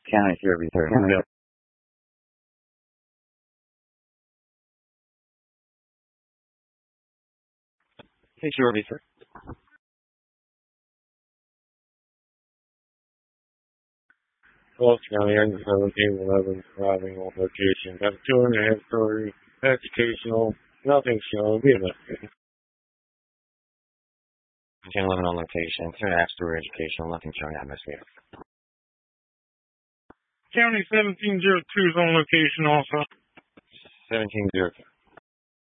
County Service. County. Hey, Service. Falls County, I just 1711 driving on location. Got a 2.5-story educational, nothing shown, be invested. 1011 on location. 2.5-story educational, nothing showing atmosphere. County 1702 is on location also. 1702.